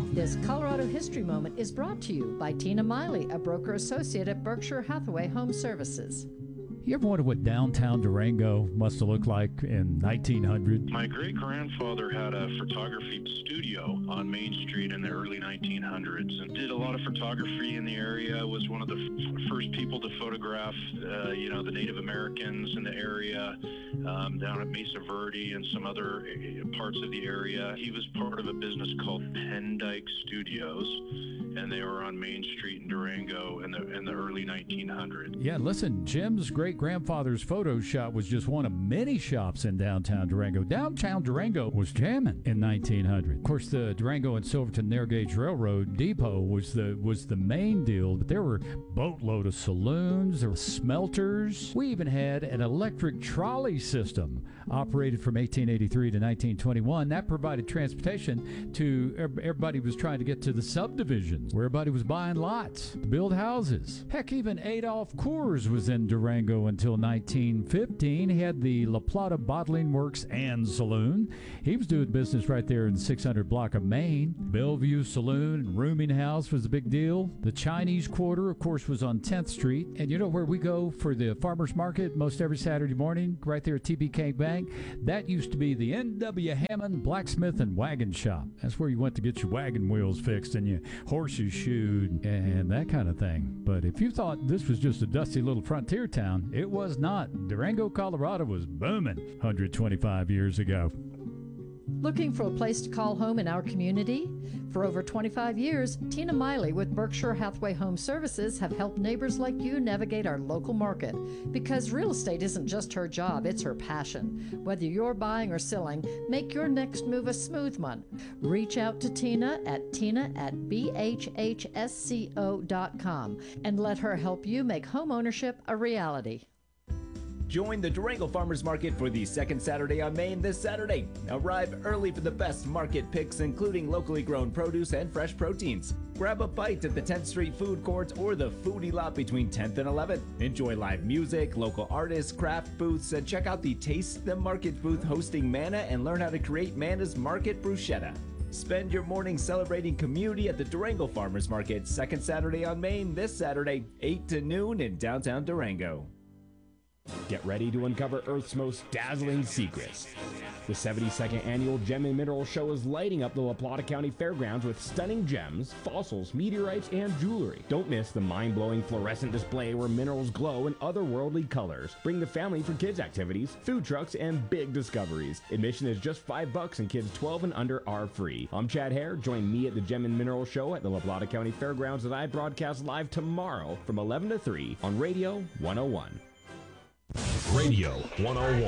This Colorado History Moment is brought to you by Tina Miley, a broker associate at Berkshire Hathaway Home Services. You ever wonder what downtown Durango must have looked like in 1900? My great-grandfather had a photography studio on Main Street in the early 1900s and did a lot of photography in the area, was one of the first people to photograph, the Native Americans in the area, down at Mesa Verde and some other parts of the area. He was part of a business called Pendyke Studios, and they were on Main Street in Durango in the early 1900s. Yeah, listen, Jim's great-grandfather's photo shop was just one of many shops in downtown Durango. Downtown Durango was jamming in 1900. Of course, the Durango and Silverton Narrow Gauge Railroad depot was the main deal, but there were boatload of saloons, there were smelters. We even had an electric trolley system operated from 1883 to 1921. That provided transportation to everybody was trying to get to the subdivisions, where everybody was buying lots to build houses. Heck, even Adolph Coors was in Durango until 1915. He had the La Plata Bottling Works and Saloon. He was doing business right there in the 600 block of Main. Bellevue Saloon and Rooming House was a big deal. The Chinese Quarter, of course, was on 10th Street. And you know where we go for the farmers market most every Saturday morning? Right there at TBK Bank. That used to be the N.W. Hammond Blacksmith and Wagon Shop. That's where you went to get your wagon wheels fixed and your horses shoed and that kind of thing. But if you thought this was just a dusty little frontier town, it was not. Durango, Colorado was booming 125 years ago. Looking for a place to call home in our community? For over 25 years, Tina Miley with Berkshire Hathaway Home Services have helped neighbors like you navigate our local market. Because real estate isn't just her job, it's her passion. Whether you're buying or selling, make your next move a smooth one. Reach out to Tina at bhhsco.com and let her help you make home ownership a reality. Join the Durango Farmers Market for the second Saturday on Main this Saturday. Arrive early for the best market picks, including locally grown produce and fresh proteins. Grab a bite at the 10th Street Food Courts or the Foodie Lot between 10th and 11th. Enjoy live music, local artists, craft booths, and check out the Taste the Market booth hosting Manna and learn how to create Manna's Market Bruschetta. Spend your morning celebrating community at the Durango Farmers Market, second Saturday on Main this Saturday, 8 to noon in downtown Durango. Get ready to uncover Earth's most dazzling secrets. The 72nd annual Gem and Mineral Show is lighting up the La Plata County Fairgrounds with stunning gems, fossils, meteorites, and jewelry. Don't miss the mind-blowing fluorescent display where minerals glow in otherworldly colors. Bring the family for kids' activities, food trucks, and big discoveries. Admission is just $5 and kids 12 and under are free. I'm Chad Hare. Join me at the Gem and Mineral Show at the La Plata County Fairgrounds as I broadcast live tomorrow from 11 to 3 on Radio 101. Radio 101.